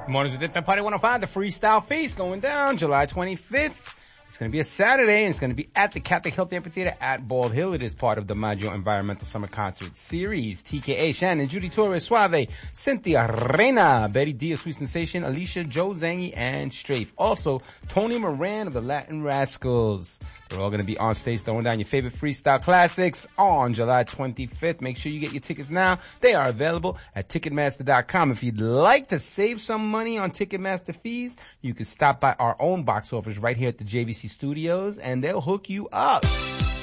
Mornings with Party 105, the Freestyle Feast going down July 25th. It's going to be a Saturday, and it's going to be at the Catholic Health Amphitheater at Bald Hill. It is part of the Maggio Environmental Summer Concert Series. TKA, Shannon, Judy Torres, Suave, Cynthia Reina, Betty D, Sweet Sensation, Alicia, Joe Zangi, and Strafe. Also, Tony Moran of the Latin Rascals. They're all going to be on stage throwing down your favorite freestyle classics on July 25th. Make sure you get your tickets now. They are available at Ticketmaster.com. If you'd like to save some money on Ticketmaster fees, you can stop by our own box office right here at the JVC Studios, and they'll hook you up.